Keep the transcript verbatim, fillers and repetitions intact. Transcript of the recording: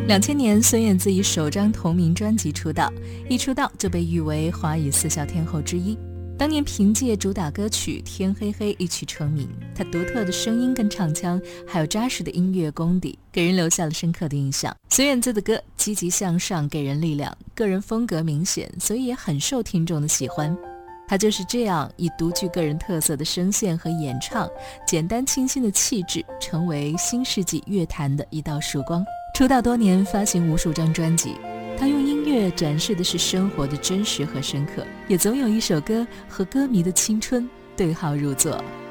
两千年，孙燕姿以首张同名专辑出道，一出道就被誉为华语四小天后之一。当年凭借主打歌曲《天黑黑》一曲成名，她独特的声音跟唱腔，还有扎实的音乐功底，给人留下了深刻的印象。孙燕姿的歌积极向上，给人力量，个人风格明显，所以也很受听众的喜欢。她就是这样以独具个人特色的声线和演唱，简单清新的气质，成为新世纪乐坛的一道曙光。出道多年，发行无数张专辑，他用音乐展示的是生活的真实和深刻，也总有一首歌和歌迷的青春对号入座。